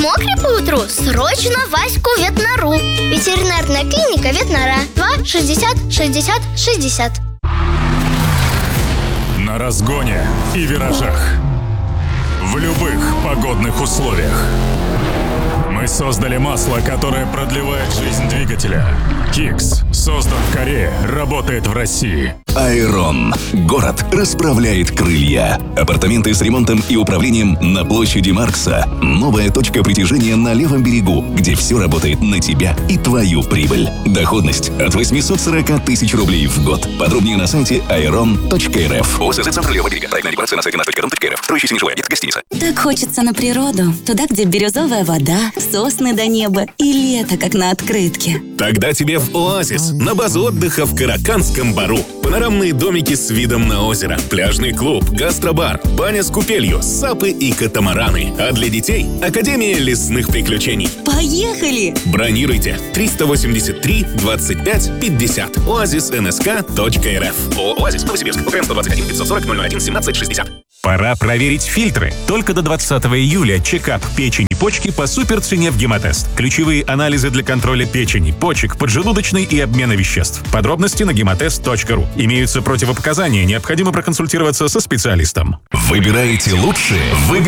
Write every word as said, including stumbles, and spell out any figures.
мокрый поутру, срочно Ваську в ветнору. Ветеринарная клиника Ветнора. Два шестьдесят шестьдесят шестьдесят. На разгоне и виражах. В любых погодных условиях. Мы создали масло, которое продлевает жизнь двигателя. Кикс создан в Корее, работает в России. Айрон. Город расправляет крылья. Апартаменты с ремонтом и управлением на площади Маркса. Новая точка притяжения на левом берегу, где все работает на тебя и твою прибыль. Доходность от восемьсот сорок тысяч рублей в год. Подробнее на сайте айрон точка эр эф. ОСЗ «Центр левого берега». Проектная регистрация на сайте наш точка ру точка эр эф. Строящийся неживой объект. Гостиница. Так хочется на природу. Туда, где бирюзовая вода, сосны до неба и лето, как на открытке. Тогда тебе в Оазис, на базу отдыха в Караканском Бару. Панорамные домики с видом на озеро, пляжный клуб, гастробар, баня с купелью, сапы и катамараны. А для детей – Академия лесных приключений. Поехали! Бронируйте триста восемьдесят три двадцать пять пятьдесят. оазис эн эс ка точка эр эф. ООО «Оазис», Новосибирск, УКМ сто двадцать один пятьсот сорок ноль ноль один семнадцать шестьдесят. Пора проверить фильтры. Только до двадцатого июля чекап печени и почки по суперцене в Гемотест. Ключевые анализы для контроля печени, почек, поджелудочной и обмена веществ. Подробности на гемотест точка ру. Имеются противопоказания, необходимо проконсультироваться со специалистом. Выбираете лучшее? Вы